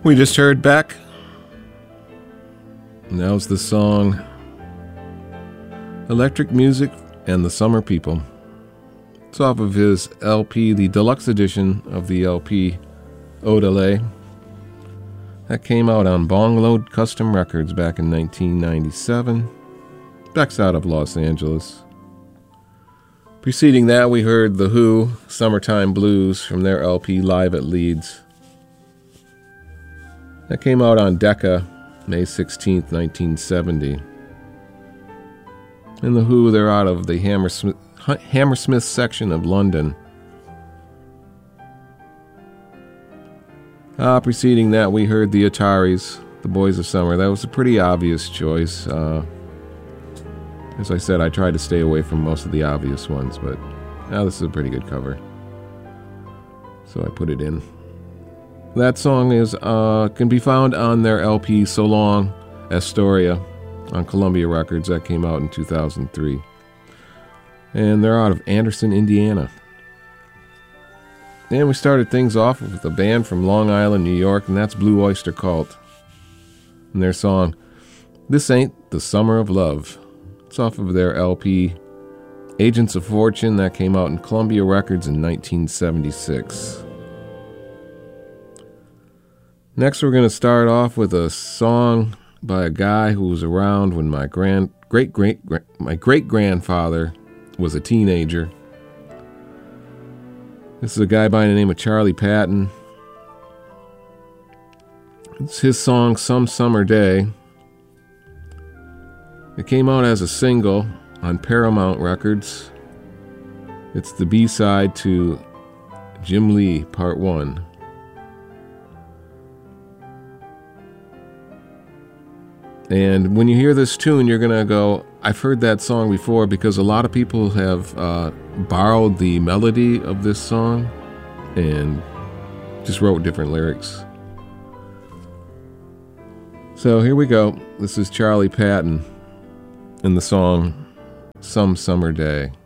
We just heard Beck. And that was the song Electric Music and the Summer People. It's off of his LP, the deluxe edition of the LP Odelay. That came out on Bongload Custom Records back in 1997. Beck's out of Los Angeles. Preceding that, we heard The Who, Summertime Blues, from their LP Live at Leeds. That came out on Decca, May 16th, 1970. And The Who, they're out of the Hammersmith section of London. Preceding that, we heard the Ataris, The Boys of Summer. That was a pretty obvious choice. As I said, I tried to stay away from most of the obvious ones, but this is a pretty good cover. So I put it in. That song is can be found on their LP So Long, Astoria, on Columbia Records. That came out in 2003. And they're out of Anderson, Indiana. And we started things off with a band from Long Island, New York, and that's Blue Oyster Cult. And their song, This Ain't the Summer of Love. It's off of their LP, Agents of Fortune, that came out in Columbia Records in 1976. Next, we're going to start off with a song by a guy who was around when my great-grandfather was a teenager. This is a guy by the name of Charlie Patton. It's his song, Some Summer Day. It came out as a single on Paramount Records. It's the B-side to Jim Lee, Part 1. And when you hear this tune, you're going to go, I've heard that song before, because a lot of people have borrowed the melody of this song and just wrote different lyrics. So here we go. This is Charlie Patton in the song Some Summer Day.